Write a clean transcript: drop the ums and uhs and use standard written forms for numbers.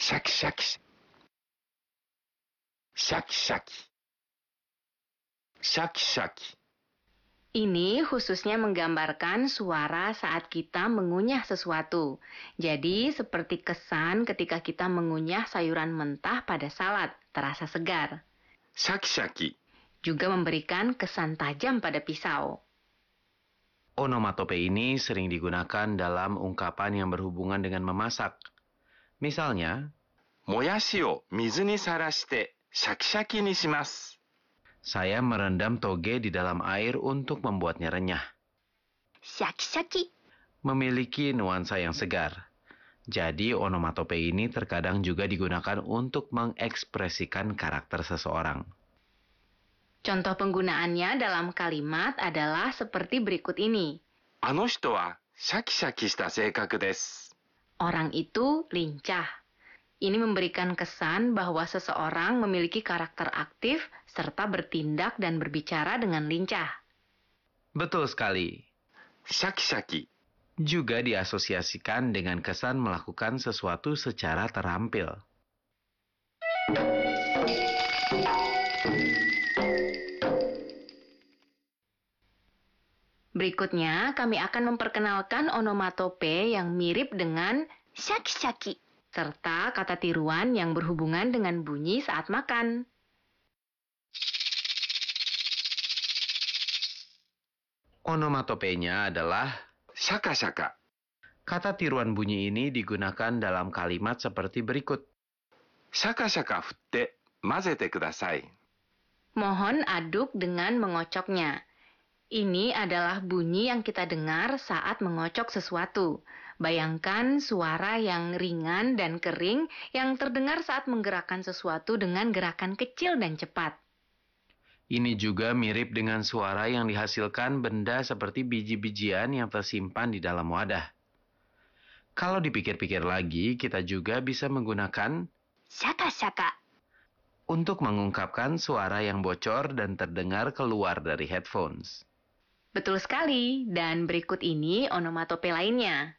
シャキシャキ。シャキシャキ。シャキシャキ。 Ini khususnya menggambarkan suara saat kita mengunyah sesuatu. Jadi seperti kesan ketika kita mengunyah sayuran mentah pada salad, terasa segar. シャキシャキ。 Juga memberikan kesan tajam pada pisau. Onomatope ini sering digunakan dalam ungkapan yang berhubungan dengan memasak. Misalnya, もやしを水にさらしてシャキシャキにします。 saya merendam toge di dalam air untuk membuatnya renyah. シャキシャキ。 Memiliki nuansa yang segar. Jadi onomatope ini terkadang juga digunakan untuk mengekspresikan karakter seseorang. Contoh penggunaannya dalam kalimat adalah seperti berikut ini. あの人はシャキシャキした性格です。 Orang itu lincah. Ini memberikan kesan bahwa seseorang memiliki karakter aktif serta bertindak dan berbicara dengan lincah. Betul sekali. シャキシャキ。 Juga diasosiasikan dengan kesan melakukan sesuatu secara terampil. Berikutnya, kami akan memperkenalkan onomatope yang mirip dengan shaki-shaki, serta kata tiruan yang berhubungan dengan bunyi saat makan. Onomatopenya adalah シャカシャカ。 kata tiruan bunyi ini digunakan dalam kalimat seperti berikut. シャカシャカ振って混ぜてください。 Mohon aduk dengan mengocoknya. Ini adalah bunyi yang kita dengar saat mengocok sesuatu. Bayangkan suara yang ringan dan kering yang terdengar saat menggerakkan sesuatu dengan gerakan kecil dan cepat. Ini juga mirip dengan suara yang dihasilkan benda seperti biji-bijian yang tersimpan di dalam wadah. Kalau dipikir-pikir lagi, kita juga bisa menggunakan Shaka-shaka. untuk mengungkapkan suara yang bocor dan terdengar keluar dari headphones. Betul sekali, dan berikut ini onomatope lainnya.